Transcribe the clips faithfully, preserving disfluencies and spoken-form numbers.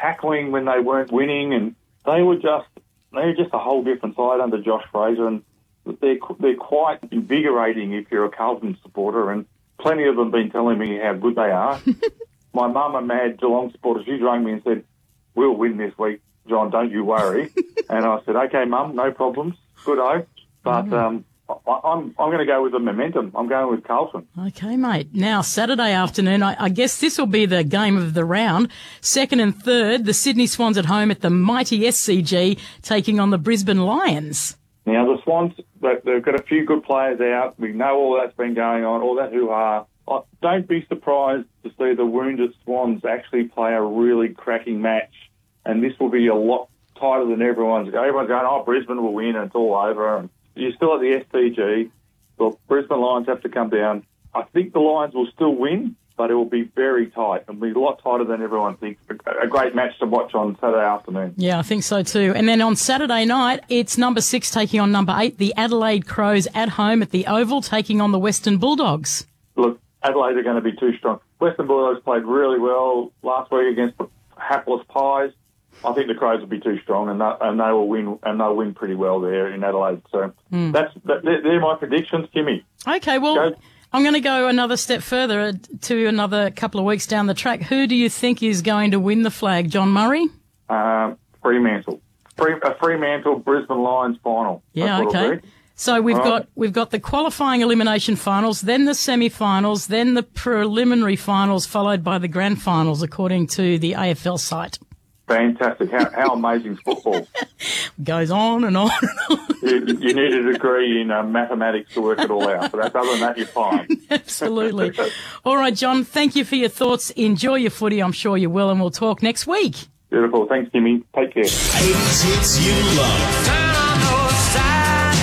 tackling when they weren't winning, and they were just they were just a whole different side under Josh Fraser, and they're they're quite invigorating if you're a Carlton supporter, and plenty of them have been telling me how good they are. My mum, a mad Geelong supporter, she rang me and said, "We'll win this week, John, don't you worry." And I said, "Okay, Mum, no problems, good-o." But um, I, I'm I'm going to go with the momentum. I'm going with Carlton. Okay, mate. Now, Saturday afternoon, I, I guess this will be the game of the round. Second and third, the Sydney Swans at home at the mighty S C G taking on the Brisbane Lions. Now, the Swans, they've got a few good players out. We know all that's been going on, all that hoo-ha. Don't be surprised to see the wounded Swans actually play a really cracking match, and this will be a lot tighter than everyone's going. Everyone's going, oh, Brisbane will win and it's all over. And you're still at the S C G. The Brisbane Lions have to come down. I think the Lions will still win, but it will be very tight and be a lot tighter than everyone thinks. A great match to watch on Saturday afternoon. Yeah, I think so too. And then on Saturday night, it's number six taking on number eight, the Adelaide Crows at home at the Oval taking on the Western Bulldogs. Look, Adelaide are going to be too strong. Western Bulldogs played really well last week against the hapless Pies. I think the Crows will be too strong, and they, and they will win, and they'll win pretty well there in Adelaide. So mm. that's that, they're, they're my predictions, Kimmy. Okay, well, go. I'm going to go another step further to another couple of weeks down the track. Who do you think is going to win the flag, John Murray? Um, Fremantle, Free, a Fremantle Brisbane Lions final. Yeah, okay. So we've right. got we've got the qualifying elimination finals, then the semi-finals, then the preliminary finals, followed by the grand finals, according to the A F L site. Fantastic. How, how amazing is football? Goes on and on and on. You, you need a degree in uh, mathematics to work it all out. But other than that, you're fine. Absolutely. All right, John, thank you for your thoughts. Enjoy your footy. I'm sure you will, and we'll talk next week. Beautiful. Thanks, Jimmy. Take care. eighties hits you love. Turn on those sad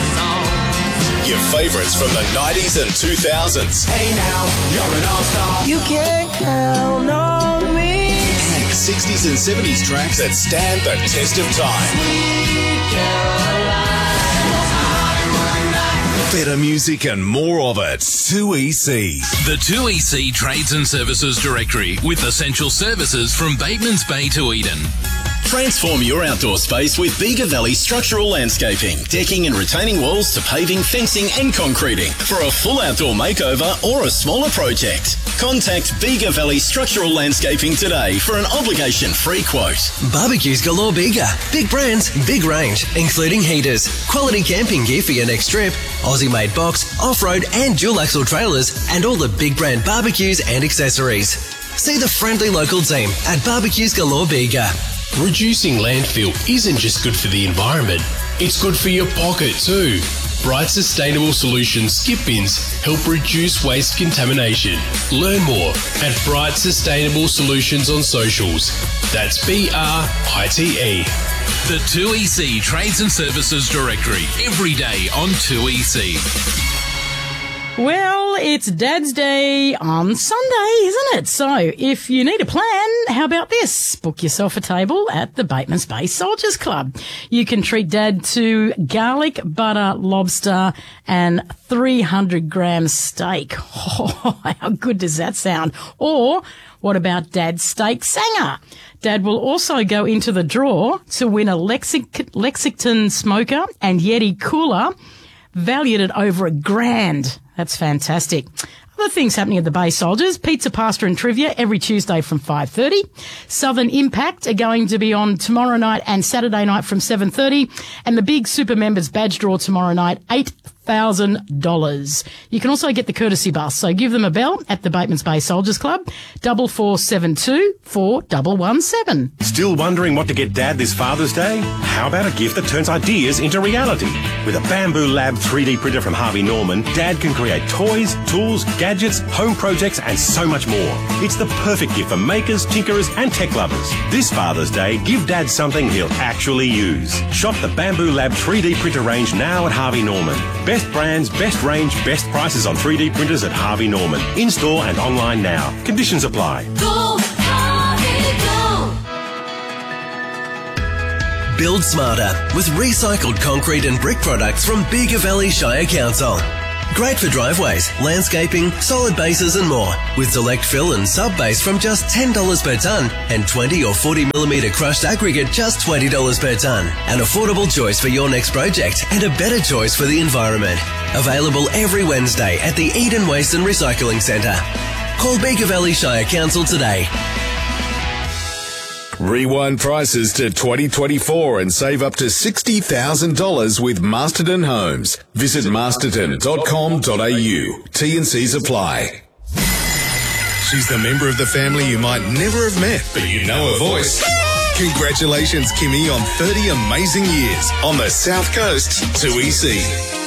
songs. Your favourites from the nineties and two thousands. Hey now, you're an all-star. You can count on me. sixties and seventies tracks that stand the test of time. Better music and more of it. two E C. The two E C Trades and Services Directory with essential services from Batemans Bay to Eden. Transform your outdoor space with Bega Valley Structural Landscaping. Decking and retaining walls to paving, fencing and concreting. For a full outdoor makeover or a smaller project, contact Bega Valley Structural Landscaping today for an obligation-free quote. Barbecues galore Bega. Big brands, big range, including heaters, quality camping gear for your next trip, Aussie-made box, off-road and dual-axle trailers, and all the big brand barbecues and accessories. See the friendly local team at Barbecues galore Bega. Reducing landfill isn't just good for the environment, it's good for your pocket too. Bright Sustainable Solutions skip bins help reduce waste contamination. Learn more at Bright Sustainable Solutions on socials. That's B R I T E. The two E C Trades and Services Directory, every day on two E C. Well, it's Dad's Day on Sunday, isn't it? So if you need a plan, how about this? Book yourself a table at the Batemans Bay Soldiers Club. You can treat Dad to garlic, butter, lobster and three hundred gram steak. Oh, how good does that sound? Or what about Dad's Steak Sanger? Dad will also go into the draw to win a Lexic- Lexington smoker and Yeti cooler valued at over a grand. That's fantastic. Other things happening at the Bay Soldiers, pizza, pasta and trivia every Tuesday from five thirty. Southern Impact are going to be on tomorrow night and Saturday night from seven thirty. And the big Super Members badge draw tomorrow night, eight thousand dollars. You can also get the courtesy bus, so give them a bell at the Batemans Bay Soldiers Club, double four seven two four double one seven. Still wondering what to get Dad this Father's Day? How about a gift that turns ideas into reality? With a Bamboo Lab three D printer from Harvey Norman, Dad can create toys, tools, gadgets, home projects and so much more. It's the perfect gift for makers, tinkerers and tech lovers. This Father's Day, give Dad something he'll actually use. Shop the Bamboo Lab three D printer range now at Harvey Norman. Best brands, best range, best prices on three D printers at Harvey Norman. In-store and online now. Conditions apply. Go, Harvey, go! Build smarter with recycled concrete and brick products from Bega Valley Shire Council. Great for driveways, landscaping, solid bases and more. With select fill and sub base from just ten dollars per tonne and twenty or forty millimetre crushed aggregate just twenty dollars per tonne. An affordable choice for your next project and a better choice for the environment. Available every Wednesday at the Eden Waste and Recycling Centre. Call Beaker Valley Shire Council today. Rewind prices to twenty twenty-four and save up to sixty thousand dollars with Masterton Homes. Visit masterton dot com dot a u. T and C's apply. She's the member of the family you might never have met, but you know her voice. Congratulations, Kimmy, on thirty amazing years on the South Coast two E C.